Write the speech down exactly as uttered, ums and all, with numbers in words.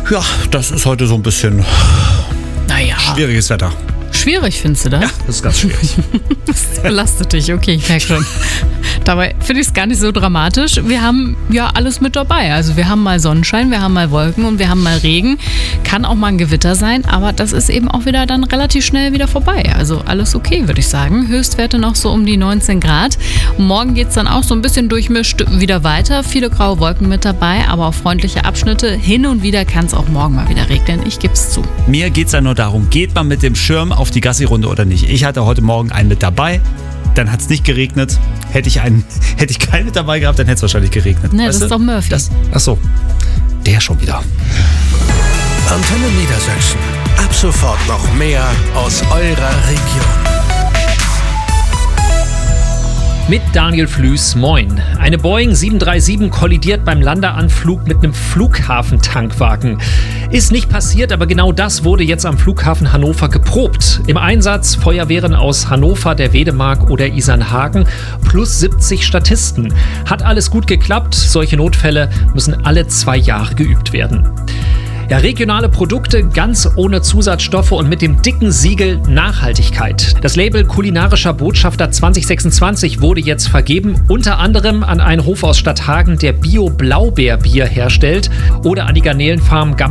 Ja, das ist heute so ein bisschen Naja. schwieriges Wetter. Schwierig, findest du das? Ja, das ist ganz schwierig. Das belastet dich, okay, ich merke schon. Dabei finde ich es gar nicht so dramatisch. Wir haben ja alles mit dabei. Also wir haben mal Sonnenschein, wir haben mal Wolken und wir haben mal Regen. Kann auch mal ein Gewitter sein, aber das ist eben auch wieder dann relativ schnell wieder vorbei. Also alles okay, würde ich sagen. Höchstwerte noch so um die neunzehn Grad. Morgen geht es dann auch so ein bisschen durchmischt wieder weiter. Viele graue Wolken mit dabei, aber auch freundliche Abschnitte. Hin und wieder kann es auch morgen mal wieder regnen. Ich gebe es zu. Mir geht es ja nur darum, geht man mit dem Schirm auf die Gassi-Runde oder nicht? Ich hatte heute Morgen einen mit dabei. Dann hat es nicht geregnet. Hätte ich, einen, hätte ich keinen mit dabei gehabt, dann hätte es wahrscheinlich geregnet. Ne, das ist doch Murphy. Das, ach so, der schon wieder. Antenne Niedersachsen. Ab sofort noch mehr aus eurer Region. Mit Daniel Flüß, moin. Eine Boeing sieben drei sieben kollidiert beim Landeanflug mit einem Flughafentankwagen. Ist nicht passiert, aber genau das wurde jetzt am Flughafen Hannover geprobt. Im Einsatz Feuerwehren aus Hannover, der Wedemark oder Isernhagen plus siebzig Statisten. Hat alles gut geklappt. Solche Notfälle müssen alle zwei Jahre geübt werden. Ja, regionale Produkte ganz ohne Zusatzstoffe und mit dem dicken Siegel Nachhaltigkeit. Das Label kulinarischer Botschafter zwanzig sechsundzwanzig wurde jetzt vergeben, unter anderem an einen Hof aus Stadthagen, der Bio-Blaubeerbier herstellt, oder an die Garnelenfarm